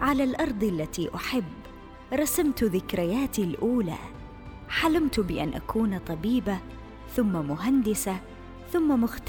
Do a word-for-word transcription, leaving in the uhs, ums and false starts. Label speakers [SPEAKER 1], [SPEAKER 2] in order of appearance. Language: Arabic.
[SPEAKER 1] على الأرض التي أحب رسمت ذكرياتي الأولى. حلمت بأن أكون طبيبة، ثم مهندسة، ثم مخترعة